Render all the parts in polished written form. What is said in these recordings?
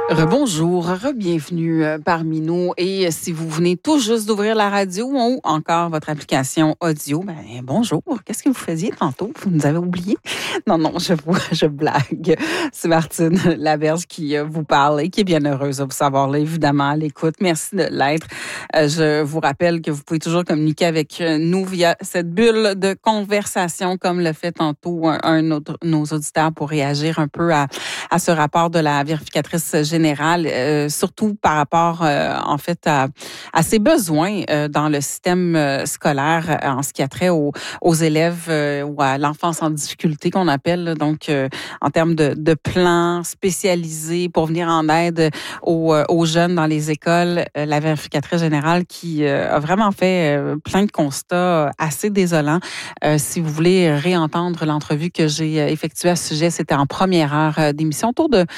Rebonjour, re-bienvenue parmi nous. Et si vous venez tout juste d'ouvrir la radio ou encore votre application audio, bonjour. Qu'est-ce que vous faisiez tantôt? Vous nous avez oublié? Non, je blague. C'est Martine Laberge qui vous parle et qui est bien heureuse de vous savoir là, évidemment, à l'écoute. Merci de l'être. Je vous rappelle que vous pouvez toujours communiquer avec nous via cette bulle de conversation, comme le fait tantôt un de nos auditeurs pour réagir un peu à ce rapport de la vérificatrice générale, surtout par rapport, en fait, à ses besoins dans le système scolaire en ce qui a trait aux élèves ou à l'enfance en difficulté qu'on appelle, là, donc en termes de plans spécialisés pour venir en aide aux jeunes dans les écoles. La vérificatrice générale qui a vraiment fait plein de constats assez désolants. Si vous voulez réentendre l'entrevue que j'ai effectuée à ce sujet, c'était en première heure d'émission, autour de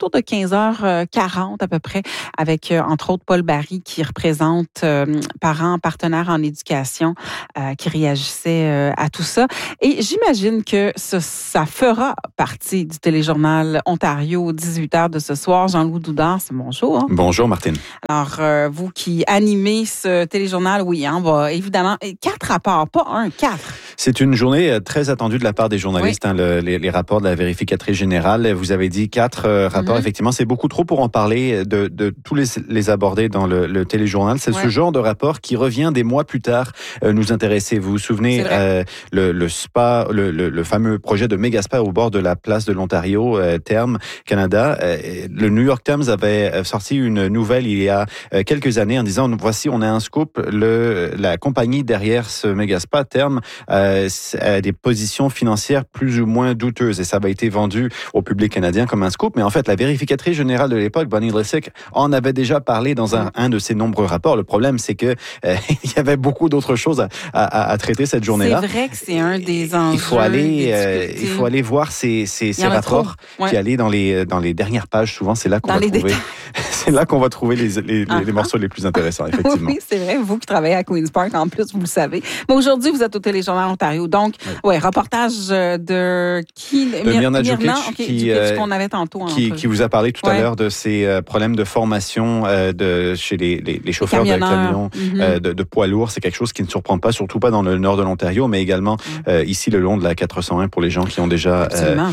15h40 à peu près, avec entre autres Paul Barry qui représente Parents partenaires en éducation, qui réagissait à tout ça. Et j'imagine que ça fera partie du téléjournal Ontario 18h de ce soir. Jean-Louis Doudard, bonjour. Bonjour Martine. Alors, vous qui animez ce téléjournal, oui, on va évidemment 4 rapports, pas 1, 4. C'est une journée très attendue de la part des journalistes, oui. Les rapports de la vérificatrice générale. Vous avez dit 4 rapports, effectivement, c'est beaucoup trop pour en parler, de tous les aborder dans le téléjournal. C'est ce genre de rapport qui revient des mois plus tard nous intéresser. Vous vous souvenez, le spa, le fameux projet de méga spa au bord de la place de l'Ontario, Terme, Canada. Le New York Times avait sorti une nouvelle il y a quelques années en disant, voici, on a un scoop, la compagnie derrière ce méga spa, Terme, a des positions financières plus ou moins douteuses et ça avait été vendu au public canadien comme un scoop. Mais en fait, la vérificatrice générale de l'époque, Bonnie Lysyk, en avait déjà parlé dans un de ses nombreux rapports. Le problème, c'est que il y avait beaucoup d'autres choses à traiter cette journée-là. C'est vrai que c'est un des enjeux. Il faut aller voir ces rapports, puis aller dans les dernières pages. Souvent, c'est là qu'on va trouver. C'est là qu'on va trouver les morceaux les plus intéressants, effectivement. Oui, c'est vrai. Vous qui travaillez à Queen's Park, en plus, vous le savez. Mais aujourd'hui, vous êtes au Téléjournal Ontario. Donc, reportage de qui? De Mirna Djukic, qu'on avait tantôt. Qui vous a parlé tout à l'heure de ces problèmes de formation chez les chauffeurs de camions, de poids lourds. C'est quelque chose qui ne surprend pas, surtout pas dans le nord de l'Ontario, mais également ici le long de la 401 pour les gens qui ont déjà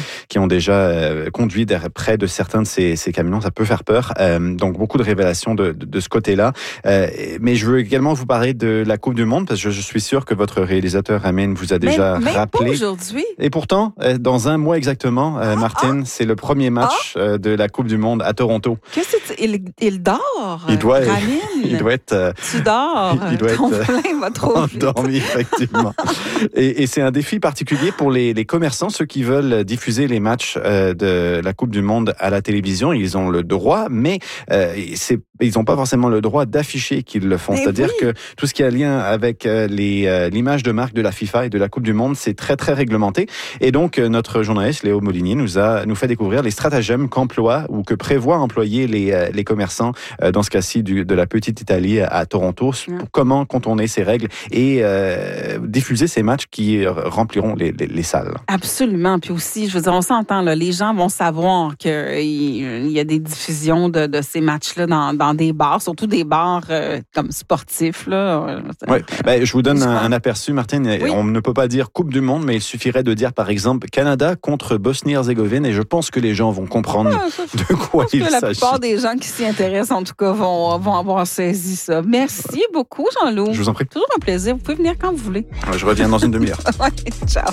conduit près de certains de ces camions. Ça peut faire peur. Donc, beaucoup de révélations de ce côté-là. Mais je veux également vous parler de la Coupe du Monde, parce que je suis sûr que votre réalisateur, Amine, vous a déjà rappelé. Pas aujourd'hui. Et pourtant, dans un mois exactement, Martine, c'est le premier match de la Coupe du Monde à Toronto. Qu'est-ce que il dort, il doit être... Tu dors. Il doit ton plein va trop endormi, effectivement. Et c'est un défi particulier pour les commerçants, ceux qui veulent diffuser les matchs de la Coupe du Monde à la télévision. Ils ont le droit, mais ils n'ont pas forcément le droit d'afficher qu'ils le font. C'est-à-dire que tout ce qui a lien avec l'image de marque de la FIFA et de la Coupe du Monde, c'est très, très réglementé. Et donc, notre journaliste Léo Molinier nous fait découvrir les stratagèmes qu'emploient ou que prévoient employer les commerçants, dans ce cas-ci de la petite Italie à Toronto, pour comment contourner ces règles et diffuser ces matchs qui rempliront les salles. Absolument. Puis aussi, je veux dire, on s'entend, là, les gens vont savoir qu'il y a des diffusions de ces matchs-là dans des bars, surtout des bars comme sportifs. Là. Oui, je vous donne un aperçu, Martine. Oui. On ne peut pas dire Coupe du Monde, mais il suffirait de dire, par exemple, Canada contre Bosnie-Herzégovine, et je pense que les gens vont comprendre de quoi il s'agit. La plupart des gens qui s'y intéressent, en tout cas, vont avoir saisi ça. Merci beaucoup, Jean-Loup. Je vous en prie. Toujours un plaisir. Vous pouvez venir quand vous voulez. Je reviens dans une demi-heure. Ciao.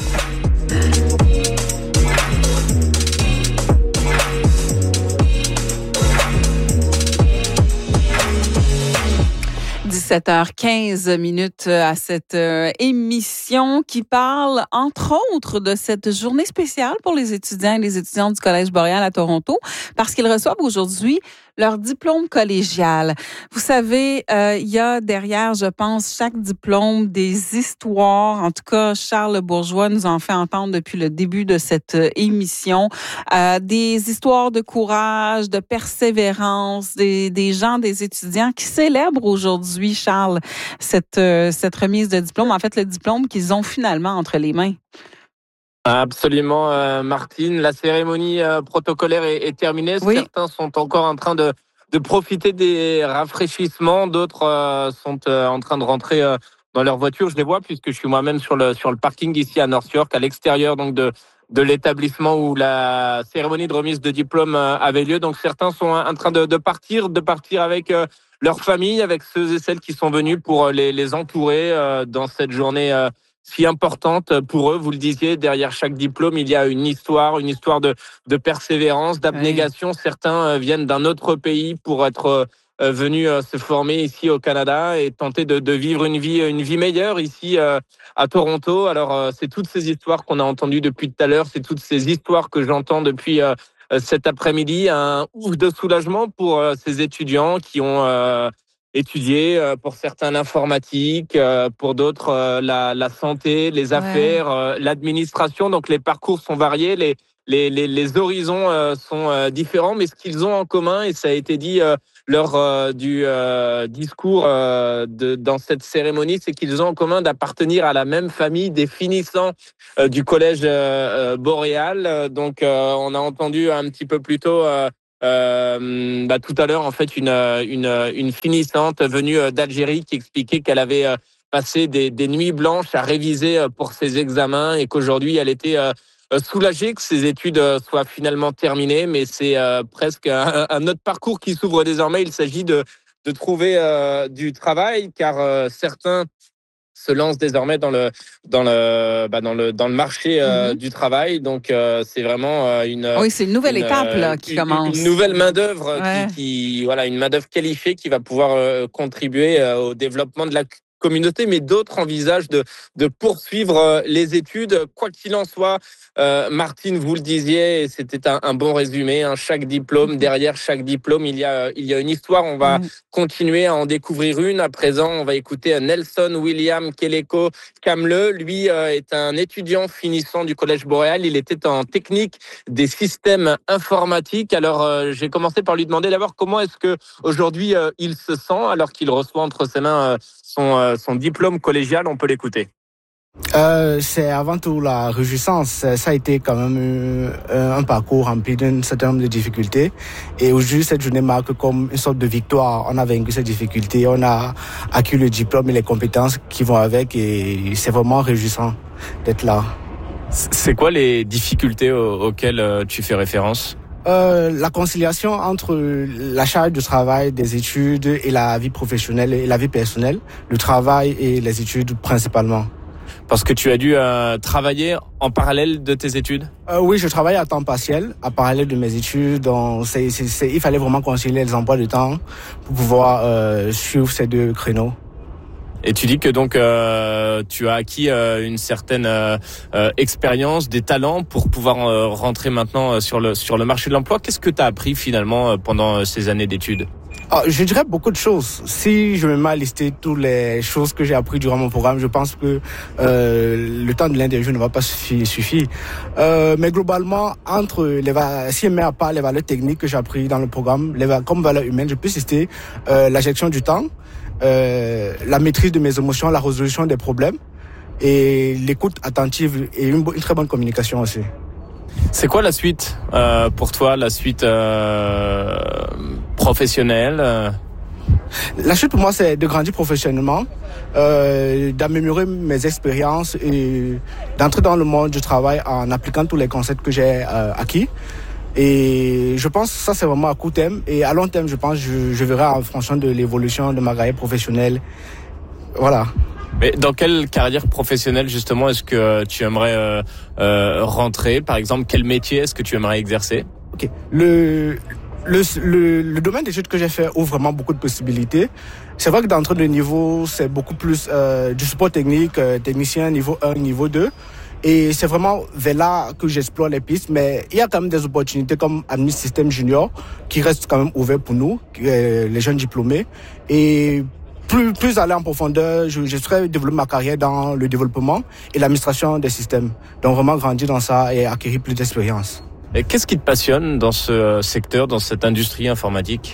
17h15 à cette émission qui parle, entre autres, de cette journée spéciale pour les étudiants et les étudiantes du Collège Boréal à Toronto, parce qu'ils reçoivent aujourd'hui leur diplôme collégial. Vous savez, il y a derrière, je pense, chaque diplôme des histoires. En tout cas, Charles Bourgeois nous en fait entendre depuis le début de cette émission. Des histoires de courage, de persévérance, des gens, des étudiants qui célèbrent aujourd'hui, Charles, cette remise de diplôme. En fait, le diplôme qu'ils ont finalement entre les mains. Absolument, Martine. La cérémonie protocolaire est terminée. Oui. Certains sont encore en train de profiter des rafraîchissements. D'autres sont en train de rentrer dans leur voiture. Je les vois puisque je suis moi-même sur le parking ici à North York, à l'extérieur donc de l'établissement où la cérémonie de remise de diplôme avait lieu. Donc certains sont en train de partir avec leur famille, avec ceux et celles qui sont venus pour les entourer dans cette journée si importante pour eux. Vous le disiez, derrière chaque diplôme, il y a une histoire de persévérance, d'abnégation. Oui. Certains viennent d'un autre pays pour être venus se former ici au Canada et tenter de vivre une vie meilleure ici à Toronto. Alors, c'est toutes ces histoires qu'on a entendues depuis tout à l'heure, c'est toutes ces histoires que j'entends depuis cet après-midi. Un ouf de soulagement pour ces étudiants qui ont étudier pour certains l'informatique, pour d'autres la santé, les affaires, l'administration. Donc les parcours sont variés, les horizons sont différents, mais ce qu'ils ont en commun, et ça a été dit lors du discours dans cette cérémonie, c'est qu'ils ont en commun d'appartenir à la même famille des finissants du collège boréal. Donc on a entendu un petit peu plus tôt tout à l'heure en fait une finissante venue d'Algérie qui expliquait qu'elle avait passé des nuits blanches à réviser pour ses examens et qu'aujourd'hui elle était soulagée que ses études soient finalement terminées, mais c'est presque un autre parcours qui s'ouvre désormais. Il s'agit de trouver du travail car certains se lance désormais dans le marché du travail. Donc c'est vraiment c'est une nouvelle étape là qui commence. Une nouvelle main d'œuvre une main d'œuvre qualifiée qui va pouvoir contribuer au développement de la communauté, mais d'autres envisagent de poursuivre les études. Quoi qu'il en soit, Martine, vous le disiez, et c'était un bon résumé. Chaque diplôme, derrière chaque diplôme, il y a une histoire. On va continuer à en découvrir une. À présent, on va écouter Nelson William Keleko Kamle. Lui est un étudiant finissant du Collège Boréal. Il était en technique des systèmes informatiques. Alors, j'ai commencé par lui demander d'abord comment est-ce que aujourd'hui il se sent alors qu'il reçoit entre ses mains son diplôme collégial. On peut l'écouter. C'est avant tout la réjouissance. Ça a été quand même un parcours rempli d'un certain nombre de difficultés. Et aujourd'hui, cette journée marque comme une sorte de victoire. On a vaincu ces difficultés, on a acquis le diplôme et les compétences qui vont avec. Et c'est vraiment réjouissant d'être là. C'est quoi les difficultés auxquelles tu fais référence ? La conciliation entre la charge de travail des études et la vie professionnelle et la vie personnelle, le travail et les études principalement. Parce que tu as dû travailler en parallèle de tes études ? Oui, je travaille à temps partiel, à parallèle de mes études. Donc il fallait vraiment concilier les emplois de temps pour pouvoir suivre ces deux créneaux. Et tu dis que donc tu as acquis une certaine expérience, des talents pour pouvoir rentrer maintenant sur le marché de l'emploi. Qu'est-ce que tu as appris finalement pendant ces années d'études ? Je dirais beaucoup de choses. Si je me mets à lister toutes les choses que j'ai appris durant mon programme, je pense que le temps de l'interview ne va pas suffire. Mais globalement, si je mets à part les valeurs techniques que j'ai apprises dans le programme, comme valeurs humaines, je peux citer la gestion du temps, la maîtrise de mes émotions, la résolution des problèmes et l'écoute attentive et une très bonne communication aussi. C'est quoi la suite pour toi, la suite professionnelle ? La suite pour moi, c'est de grandir professionnellement, d'améliorer mes expériences et d'entrer dans le monde du travail en appliquant tous les concepts que j'ai acquis. Et je pense que ça, c'est vraiment à court terme. Et à long terme, je pense que je verrai en fonction de l'évolution de ma carrière professionnelle. Voilà. Mais dans quelle carrière professionnelle, justement, est-ce que tu aimerais rentrer ? Par exemple, quel métier est-ce que tu aimerais exercer ? Ok. Le domaine d'études que j'ai fait ouvre vraiment beaucoup de possibilités. C'est vrai que d'entrée de niveau, c'est beaucoup plus du support technique, technicien niveau 1, niveau 2. Et c'est vraiment vers là que j'explore les pistes. Mais il y a quand même des opportunités comme admin système junior qui restent quand même ouverts pour nous, les jeunes diplômés. Et plus aller en profondeur, je souhaiterais développer ma carrière dans le développement et l'administration des systèmes. Donc vraiment grandir dans ça et acquérir plus d'expérience. Et qu'est-ce qui te passionne dans ce secteur, dans cette industrie informatique ?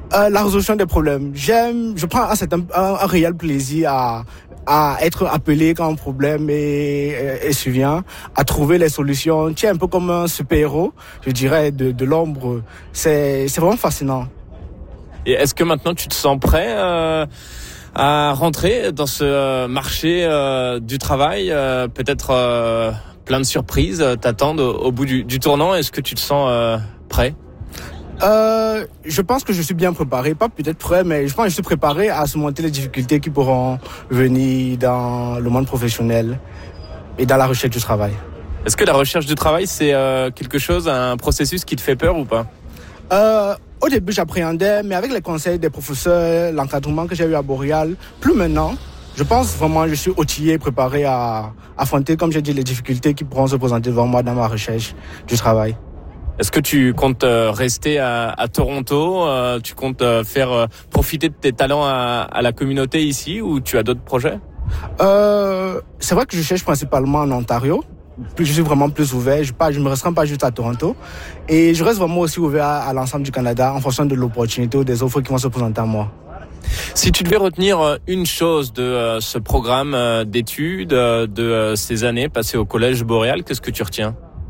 La résolution des problèmes. Je prends un réel plaisir à être appelé quand un problème est survient, à trouver les solutions. Tu es un peu comme un super-héros, je dirais, de l'ombre. C'est vraiment fascinant. Et est-ce que maintenant tu te sens prêt à rentrer dans ce marché du travail? Peut-être plein de surprises t'attendent au bout du tournant. Est-ce que tu te sens prêt? Je pense que je suis bien préparé, pas peut-être prêt, mais je pense que je suis préparé à surmonter les difficultés qui pourront venir dans le monde professionnel et dans la recherche du travail. Est-ce que la recherche du travail, c'est quelque chose, un processus qui te fait peur ou pas? Au début, j'appréhendais, mais avec les conseils des professeurs, l'encadrement que j'ai eu à Boréal, plus maintenant, je pense vraiment que je suis outillé, préparé à affronter, comme j'ai dit, les difficultés qui pourront se présenter devant moi dans ma recherche du travail. Est-ce que tu comptes rester à Toronto? Tu comptes faire profiter de tes talents à la communauté ici ou tu as d'autres projets? C'est vrai que je cherche principalement en Ontario. Je suis vraiment plus ouvert. Je me restreins pas juste à Toronto. Et je reste vraiment aussi ouvert à l'ensemble du Canada en fonction de l'opportunité ou des offres qui vont se présenter à moi. Si tu devais retenir une chose de ce programme d'études, de ces années passées au Collège Boréal, qu'est-ce que tu retiens?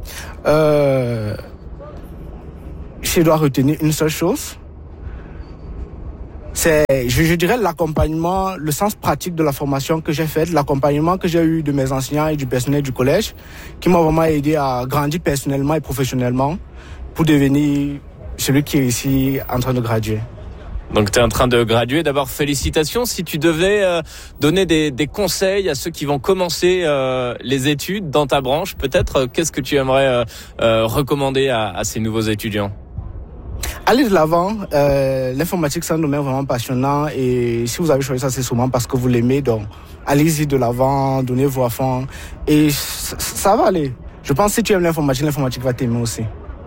Si je dois retenir une seule chose, c'est, je dirais, l'accompagnement, le sens pratique de la formation que j'ai faite, l'accompagnement que j'ai eu de mes enseignants et du personnel du collège, qui m'ont vraiment aidé à grandir personnellement et professionnellement pour devenir celui qui est ici en train de graduer. Donc tu es en train de graduer. D'abord, félicitations. Si tu devais donner des conseils à ceux qui vont commencer les études dans ta branche, peut-être, qu'est-ce que tu aimerais recommander à ces nouveaux étudiants? Allez de l'avant, l'informatique c'est un domaine vraiment passionnant et si vous avez choisi ça c'est sûrement parce que vous l'aimez, donc allez-y de l'avant, donnez-vous à fond et ça va aller. Je pense que si tu aimes l'informatique va t'aimer aussi.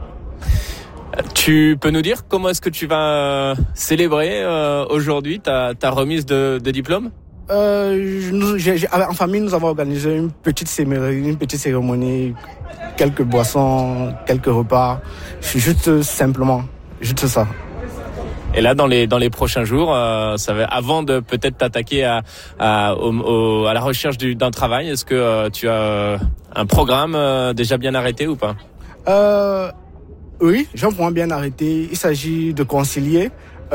Tu peux nous dire comment est-ce que tu vas célébrer aujourd'hui ta remise de diplôme? En famille nous avons organisé une petite cérémonie, quelques boissons, quelques repas, juste simplement. Juste ça. Et là, dans les prochains jours, ça va, avant de peut-être t'attaquer à la recherche d'un travail, est-ce que tu as un programme déjà bien arrêté ou pas? Oui, j'ai un programme bien arrêté. Il s'agit de concilier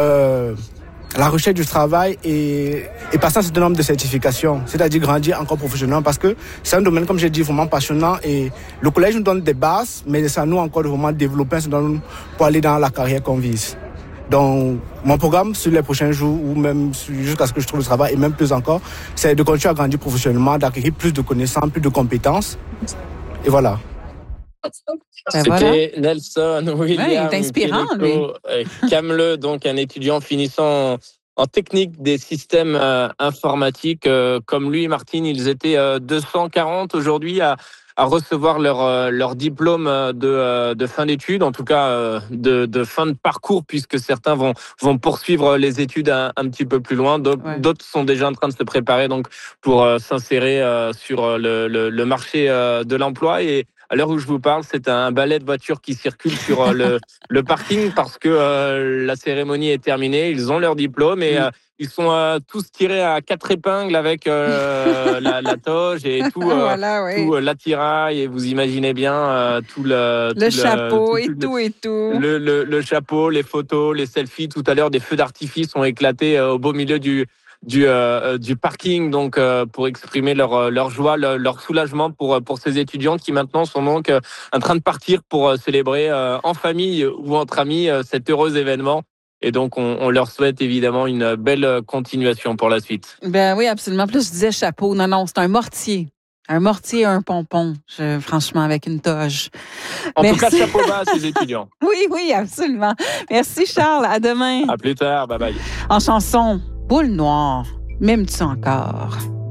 la recherche du travail et passer un certain nombre de certifications, c'est-à-dire grandir encore professionnellement parce que c'est un domaine, comme j'ai dit, vraiment passionnant et le collège nous donne des bases, mais c'est à nous encore de vraiment développer un certain nombre pour aller dans la carrière qu'on vise. Donc, mon programme sur les prochains jours ou même jusqu'à ce que je trouve le travail et même plus encore, c'est de continuer à grandir professionnellement, d'acquérir plus de connaissances, plus de compétences et voilà. C'était voilà. Nelson William. Ouais, il est inspirant, lui. Cameleux, donc un étudiant finissant en technique des systèmes informatiques. Comme lui, Martine, ils étaient 240 aujourd'hui à recevoir leur diplôme de fin d'études, en tout cas de fin de parcours, puisque certains vont poursuivre les études un petit peu plus loin. D'autres sont déjà en train de se préparer donc pour s'insérer sur le marché de l'emploi. Et à l'heure où je vous parle, c'est un balai de voitures qui circule sur le parking parce que la cérémonie est terminée. Ils ont leur diplôme et ils sont tous tirés à 4 épingles avec la toge et tout, voilà, oui. tout l'attirail. Et vous imaginez bien tout le chapeau et tout. Le chapeau, les photos, les selfies. Tout à l'heure, des feux d'artifice ont éclaté au beau milieu du parking, donc pour exprimer leur joie, leur soulagement pour ces étudiants qui maintenant sont donc en train de partir pour célébrer en famille ou entre amis cet heureux événement. Et donc on leur souhaite évidemment une belle continuation pour la suite. Ben oui, absolument. Plus je disais chapeau, non, c'est un mortier. Un mortier et un pompon, franchement, avec une toge. En tout cas, chapeau bas à ces étudiants. Oui, absolument. Merci Charles, à demain. À plus tard, bye bye. En chanson, Boule noire, m'aimes-tu encore?